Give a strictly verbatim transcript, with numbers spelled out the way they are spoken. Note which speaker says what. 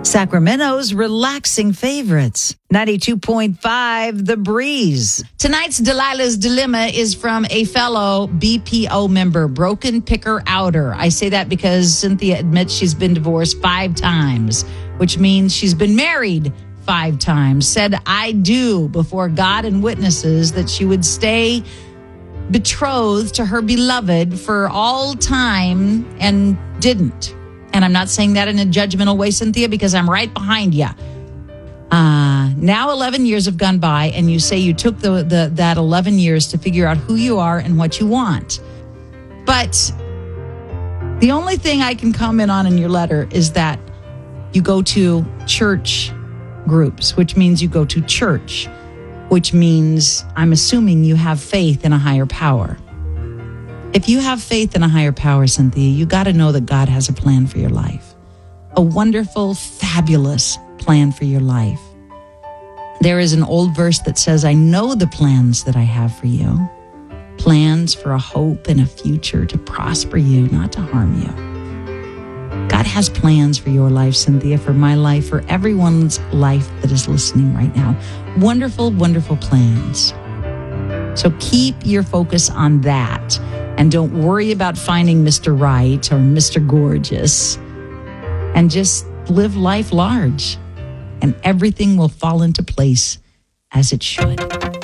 Speaker 1: Sacramento's relaxing favorites. ninety-two point five The Breeze. Tonight's Delilah's Dilemma is from a fellow B P O member, Broken Picker Outer. I say that because Cynthia admits she's been divorced five times, which means she's been married five times. Said, I do, before God and witnesses, that she would stay betrothed to her beloved for all time and didn't. And I'm not saying that in a judgmental way, Cynthia, because I'm right behind you. Uh, now eleven years have gone by, and you say you took the, the that eleven years to figure out who you are and what you want. But the only thing I can comment on in your letter is that you go to church groups, which means you go to church, which means I'm assuming you have faith in a higher power. If you have faith in a higher power, Cynthia, you got to know that God has a plan for your life. A wonderful, fabulous plan for your life. There is an old verse that says, I know the plans that I have for you. Plans for a hope and a future to prosper you, not to harm you. God has plans for your life, Cynthia, for my life, for everyone's life that is listening right now. Wonderful, wonderful plans. So keep your focus on that. And don't worry about finding Mister Right or Mister Gorgeous. And just live life large. And everything will fall into place as it should.